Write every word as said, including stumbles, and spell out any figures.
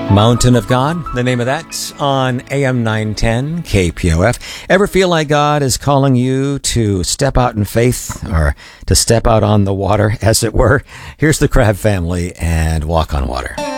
Mountain of God, the name of that, on A M nine ten K P O F. Ever feel like God is calling you to step out in faith, or to step out on the water, as it were? Here's the Crab Family and Walk on Water.